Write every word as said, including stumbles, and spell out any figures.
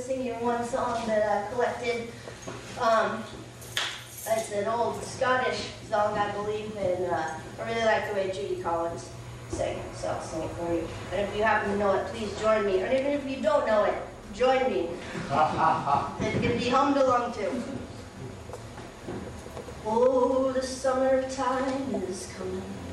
sing you one song that I collected. Um, it's an old Scottish song, I believe, and uh, I really like the way Judy Collins sang it, so I'll sing it for you. And if you happen to know it, please join me. And even if you don't know it, join me. It can be hummed along to. Oh, the summertime is coming.